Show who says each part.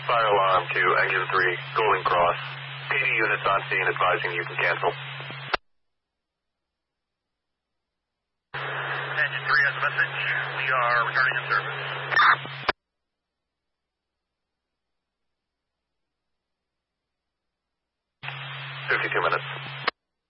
Speaker 1: Fire alarm to engine 3, Golden Cross. PD units on scene advising you can cancel.
Speaker 2: Engine 3 has a message. We are returning to service.
Speaker 1: 52 minutes.